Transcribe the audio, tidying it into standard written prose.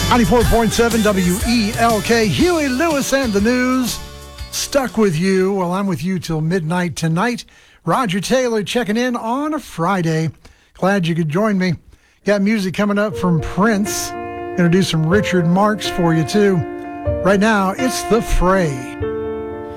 94.7 WELK, Huey Lewis and the News. Stuck with you. Well, I'm with you till midnight tonight. Roger Taylor checking in on a Friday. Glad you could join me. Got music coming up from Prince. Gonna do some Richard Marx for you, too. Right now, it's The Fray.